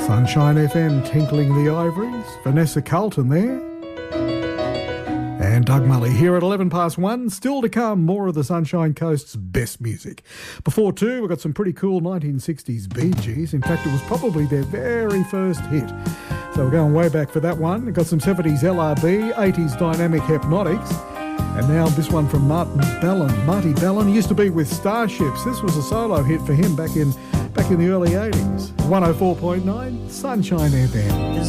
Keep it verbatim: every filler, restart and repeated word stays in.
Sunshine F M, Tinkling the Ivories. Vanessa Carlton there. And Doug Mully here at eleven past one. Still to come, more of the Sunshine Coast's best music. Before two, we've got some pretty cool nineteen sixties Bee Gees. In fact, it was probably their very first hit. So we're going way back for that one. We've got some seventies L R B, eighties Dynamic Hypnotics. And now this one from Martin Bellin. Marty Bellin used to be with Starships. This was a solo hit for him back in back in the early eighties. one oh four point nine Sunshine F M.